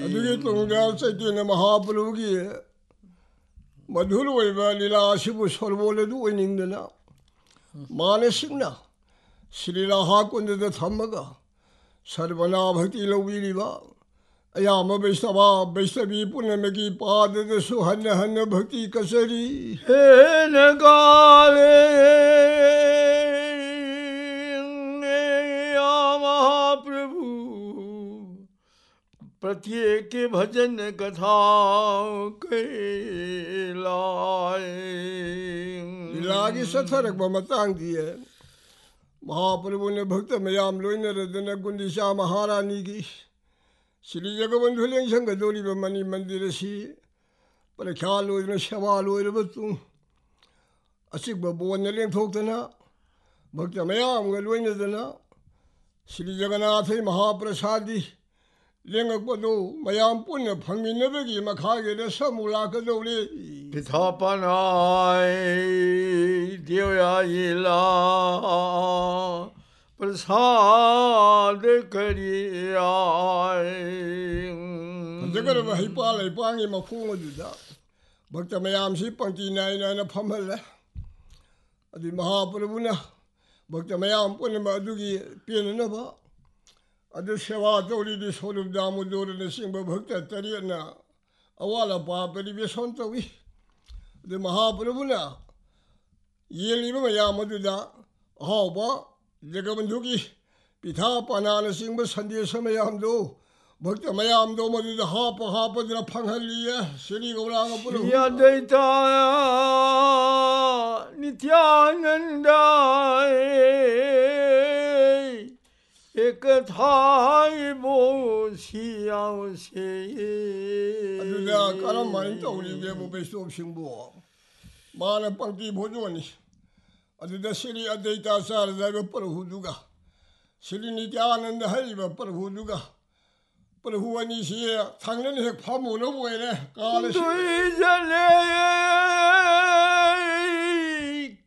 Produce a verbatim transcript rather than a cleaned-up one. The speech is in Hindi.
अदुगे तुंगदा चैतन्य महाप्रभु की मधुर ओइबा लीला असिबु सरबोलेदु ओइनिंगदना माने सिंगना श्री राहा कुंददा थम्मगा सर्वना भक्ति लौबिरिबा अयाम वैष्णवा वैष्णवी पुण्यमगी पाददसु हन्न हन्न भक्ति कसरी हे नगाले महाप्रभु प्रत्येक भजन कथा के लाए लीलागी सथरक बमतांग दिए महाप्रभु ने भक्त मयाम लोइने रदन गुंदिशा महारानी की श्री जगबंधु लेंग संग दोरी मणि मंदिर सी पर ख्याल लोइने सेवा लोइने बतु असिक बोन लेंग थोकतना भक्त मयाम लोइने दना श्री जगन्नाथ महाप्रसादी लेंगपदो मयाम पुण्य फंगिनबगी मखागे समूलाकदौले पिथापनाय देवयाइला प्रसाद करियाय जगर हिपाल हिपांगी मफोंग अदुदा भक्त मयाम सी पंक्ति नाय नाय फमहल अदि महाप्रभुना भक्त मयाम पुण्य अदुगी पेननबा अदु सेवा तौरीदी स्वरूप दामोदर सिंह भक्त तरियना अवाला पापरी बेसन तवी अदु महाप्रभुना येलिबा मयाम अदुदा अहावबा जगबंधु की पिता पनान सिंह संदेश मयामदो भक्त मयामदो मदुदा हाप हापदना फंगहलिए श्री गौरांग प्रभु यदैता नित्यानंदाय एक थाई बोसियाव से अदुदा करम माइन तौरीगे बुबेसोब सिंहबो मान पंक्ति भोजोनी अदुदा श्री अद्वैताचार्य जाब प्रभुदुगा श्री नित्यानंद हरिब प्रभुदुगा प्रभु अनिसी थांगन हेक फामुनो बोयरे काल दुई जले